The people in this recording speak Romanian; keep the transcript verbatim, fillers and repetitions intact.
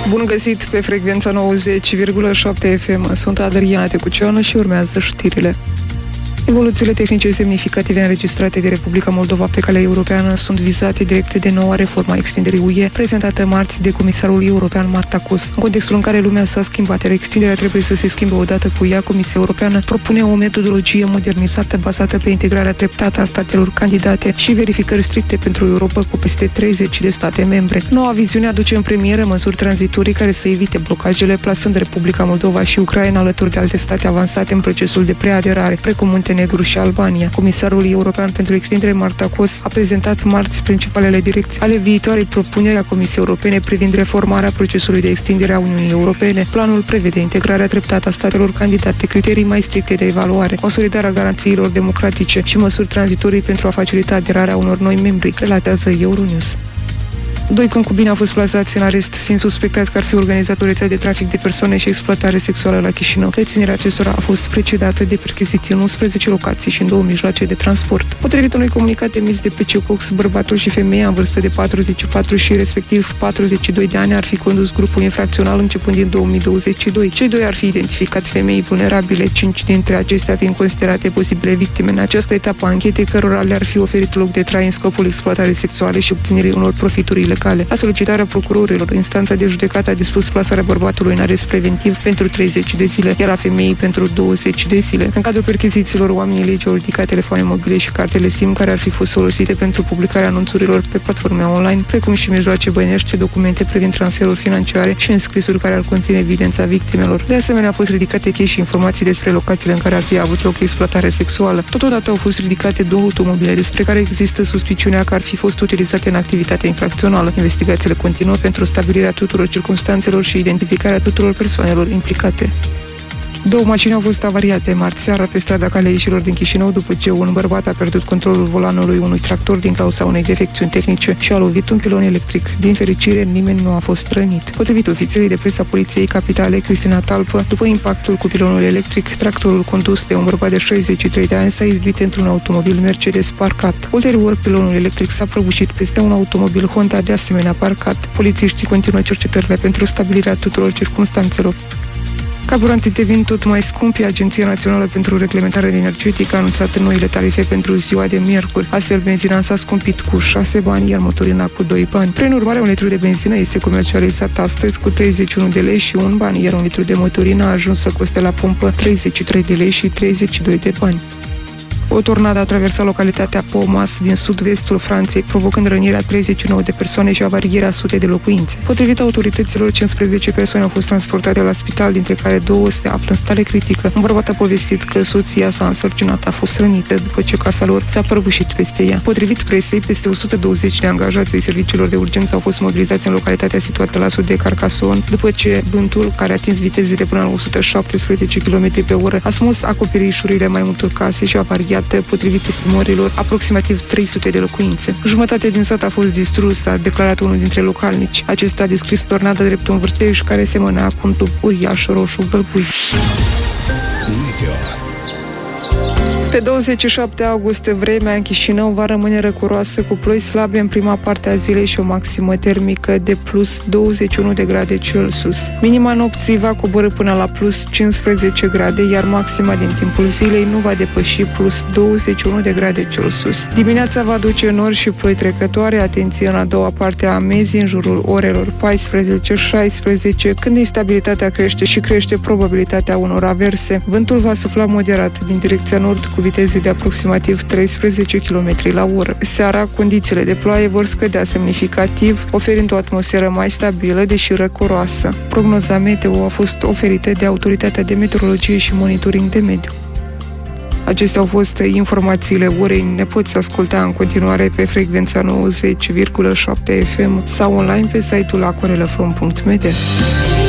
Bun găsit pe frecvența nouăzeci virgulă șapte F M. Sunt Adriana Tecuceanu și urmează știrile. Evoluțiile tehnice semnificative înregistrate de Republica Moldova pe calea europeană sunt vizate direct de noua reformă a extinderii U E, prezentată marți de comisarul european Marta Kos. În contextul în care lumea s-a schimbat, iar extinderea trebuie să se schimbe odată cu ea, Comisia Europeană propune o metodologie modernizată bazată pe integrarea treptată a statelor candidate și verificări stricte pentru Europa cu peste treizeci de state membre. Noua viziune aduce în premieră măsuri tranzitorii care să evite blocajele, plasând Republica Moldova și Ucraina alături de alte state avansate în procesul de preaderare, precum Muntenegru și Albania. Comisarul european pentru extindere Marta Kos a prezentat marți principalele direcții ale viitoarei propuneri a Comisiei Europene privind reformarea procesului de extindere a Uniunii Europene. Planul prevede integrarea treptată a statelor candidate, criterii mai stricte de evaluare, consolidarea garanțiilor democratice și măsuri tranzitorii pentru a facilita aderarea unor noi membri, relatează Euronews. Doi concubini au fost plasați în arest, fiind suspectați că ar fi organizat o rețea de trafic de persoane și exploatare sexuală la Chișinău. Reținerea acestora a fost precedată de percheziții în unsprezece locații și în două mijloace de transport. Potrivit unui comunicat emis de P C Cox, bărbatul și femeia în vârstă de patruzeci și patru și respectiv patruzeci și doi de ani ar fi condus grupul infracțional începând din două mii douăzeci și doi. Cei doi ar fi identificat femei vulnerabile, cinci dintre acestea fiind considerate posibile victime în această etapă a anchetei, cărora le-ar fi oferit loc de trai în scopul exploatării sexuale și obținerii unor profituri ilegale. La solicitarea procurorilor, instanța de judecată a dispus plasarea bărbatului în arest preventiv pentru treizeci de zile, iar a femeii pentru douăzeci de zile. În cadrul perchezițiilor, oamenii legii au ridicat telefoane mobile și cartele SIM care ar fi fost folosite pentru publicarea anunțurilor pe platforme online, precum și mijloace bănești, documente privind transferuri financiare și înscrisuri care ar conține evidența victimelor. De asemenea, au fost ridicate chei și informații despre locațiile în care ar fi avut loc exploatare sexuală. Totodată au fost ridicate două automobile despre care există suspiciunea că ar fi fost utilizate în activitate infracțională. Investigațiile continuă pentru stabilirea tuturor circumstanțelor și identificarea tuturor persoanelor implicate. Două mașini au fost avariate marți seara pe strada Calea Ieșilor din Chișinău după ce un bărbat a pierdut controlul volanului unui tractor din cauza unei defecțiuni tehnice și a lovit un pilon electric. Din fericire, nimeni nu a fost rănit. Potrivit ofițerului de presă a Poliției Capitale, Cristina Talpă, după impactul cu pilonul electric, tractorul condus de un bărbat de șaizeci și trei de ani s-a izbit într-un automobil Mercedes parcat. Ulterior, pilonul electric s-a prăbușit peste un automobil Honda de asemenea parcat. Polițiștii continuă cercetările pentru stabilirea tuturor circumstanțelor. Carburanții devin tot mai scumpi. Agenția Națională pentru Reglementare Energetică a anunțat noile tarife pentru ziua de miercuri. Astfel, benzina s-a scumpit cu șase bani, iar motorina cu doi bani. Prin urmare, un litru de benzină este comercializat astăzi cu treizeci și unu de lei și un ban, iar un litru de motorină a ajuns să coste la pompă treizeci și trei de lei și treizeci și doi de bani. O tornadă a traversat localitatea Pomas din sud-vestul Franței, provocând rănirea treizeci și nouă de persoane și avarierea sute de locuințe. Potrivit autorităților, cincisprezece persoane au fost transportate la spital, dintre care două se află în stare critică. Un bărbat a povestit că soția sa însărcinată a fost rănită după ce casa lor s-a prăbușit peste ea. Potrivit presei, peste o sută douăzeci de angajați ai serviciilor de urgență au fost mobilizați în localitatea situată la sud de Carcassonne, după ce vântul, care a atins viteze de până la o sută șaptesprezece kilometri pe oră, a smuls acoperișurile mai multor case și a avariat, potrivit estimărilor, aproximativ trei sute de locuințe. Jumătate din sat a fost distrusă, a declarat unul dintre localnici. Acesta a descris tornada drept un vârtej care semăna cu un tub uriaș roșu gălbui. Pe douăzeci și șapte august, vremea în Chișinău va rămâne răcuroasă cu ploi slabe în prima parte a zilei și o maximă termică de plus douăzeci și unu de grade Celsius. Minima nopții va coborî până la plus cincisprezece grade, iar maxima din timpul zilei nu va depăși plus douăzeci și unu de grade Celsius. Dimineața va duce nori și ploi trecătoare, atenție în a doua parte a amezii, în jurul orelor paisprezece șaisprezece, când instabilitatea crește și crește probabilitatea unor averse. Vântul va sufla moderat din direcția nord cu viteze de aproximativ treisprezece kilometri la oră. Seara, condițiile de ploaie vor scădea semnificativ, oferind o atmosferă mai stabilă, deși răcoroasă. Prognoza meteo a fost oferită de Autoritatea de Meteorologie și Monitoring de Mediu. Acestea au fost informațiile orei. Ne poți asculta în continuare pe frecvența nouăzeci virgulă șapte F M sau online pe site-ul acorelfm punct m d.